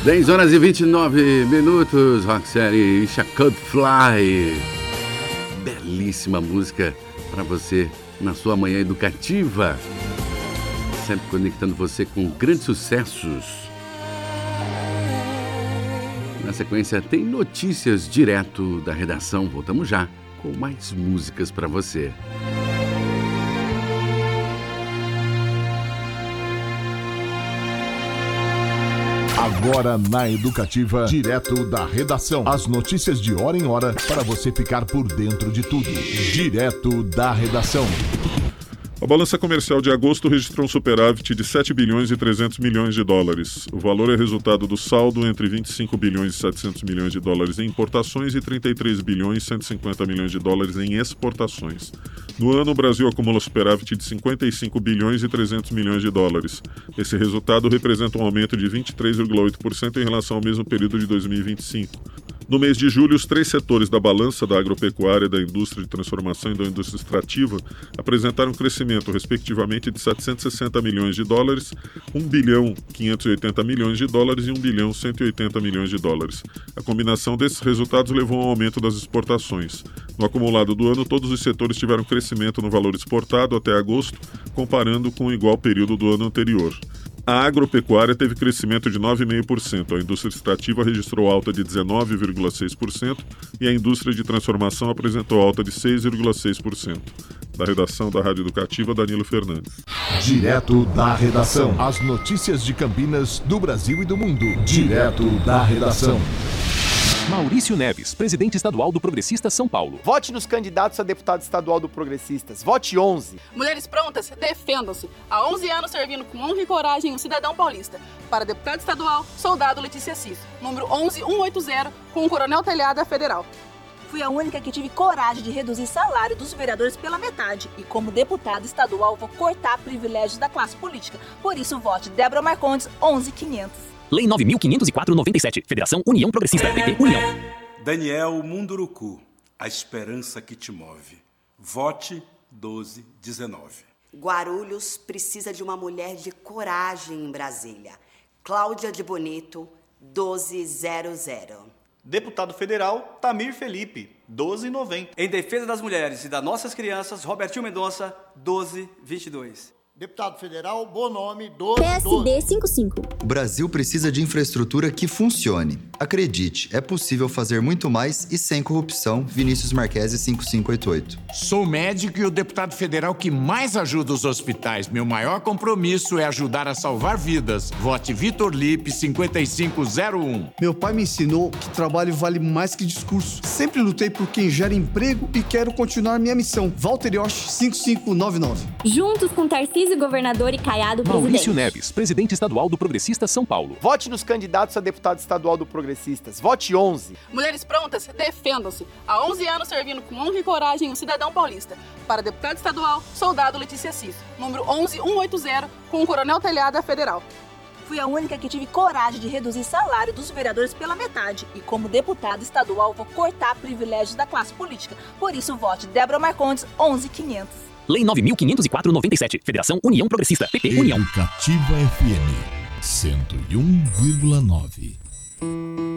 10 horas e 29 minutos, Roxette, Could Fly. Belíssima música para você na sua manhã educativa. Sempre conectando você com grandes sucessos. Na sequência tem notícias direto da redação. Voltamos já com mais músicas para você. Agora na Educativa, direto da redação. As notícias de hora em hora para você ficar por dentro de tudo. Direto da redação. A balança comercial de agosto registrou um superávit de 7 bilhões e 300 milhões de dólares. O valor é resultado do saldo entre 25 bilhões e 700 milhões de dólares em importações e 33 bilhões e 150 milhões de dólares em exportações. No ano, o Brasil acumula superávit de 55 bilhões e 300 milhões de dólares. Esse resultado representa um aumento de 23,8% em relação ao mesmo período de 2025. No mês de julho, os três setores da balança, da agropecuária, da indústria de transformação e da indústria extrativa, apresentaram um crescimento, respectivamente, de 760 milhões de dólares, 1 bilhão 580 milhões de dólares e 1 bilhão 180 milhões de dólares. A combinação desses resultados levou ao aumento das exportações. No acumulado do ano, todos os setores tiveram crescimento no valor exportado até agosto, comparando com o igual período do ano anterior. A agropecuária teve crescimento de 9,5%, a indústria extrativa registrou alta de 19,6% e a indústria de transformação apresentou alta de 6,6%. Da redação da Rádio Educativa, Danilo Fernandes. Direto da redação. As notícias de Campinas, do Brasil e do mundo. Direto da redação. Maurício Neves, presidente estadual do Progressistas São Paulo. Vote nos candidatos a deputado estadual do Progressistas. Vote 11. Mulheres prontas, defendam-se. Há 11 anos servindo com honra e coragem um cidadão paulista. Para deputado estadual, soldado Letícia Cis, número 11180, com o Coronel Telhada Federal. Fui a única que tive coragem de reduzir salário dos vereadores pela metade. E como deputado estadual, vou cortar privilégios da classe política. Por isso, vote Débora Marcondes, 11500. Lei 9.504/97. Federação União Progressista. PT União. Daniel Munduruku, a esperança que te move. Vote 1219. Guarulhos precisa de uma mulher de coragem em Brasília. Cláudia de Bonito, 1200. Deputado Federal, Tamir Felipe, 1290. Em defesa das mulheres e das nossas crianças, Robertinho Mendonça, 1222. Deputado Federal, Bonome, 12. PSD 55. O Brasil precisa de infraestrutura que funcione. Acredite, é possível fazer muito mais e sem corrupção. Vinícius Marquesi, 5588. Sou médico e o deputado federal que mais ajuda os hospitais. Meu maior compromisso é ajudar a salvar vidas. Vote Vitor Lipe, 5501. Meu pai me ensinou que trabalho vale mais que discurso. Sempre lutei por quem gera emprego e quero continuar minha missão. Walter Yosh, 5599. Juntos com Tarcísio Governador e Caiado presidente. Maurício Neves, presidente estadual do Progressistas São Paulo. Vote nos candidatos a deputado estadual do Progressistas. Vote 11. Mulheres prontas, defendam-se. Há 11 anos servindo com honra e coragem um cidadão paulista. Para deputado estadual, soldado Letícia Cis, número 11180, com o Coronel Telhada Federal. Fui a única que tive coragem de reduzir salário dos vereadores pela metade. E como deputado estadual, vou cortar privilégios da classe política. Por isso, vote Débora Marcondes, 11500. Lei 9.504/97. Federação União Progressista. PT União. Educativa FM 101,9.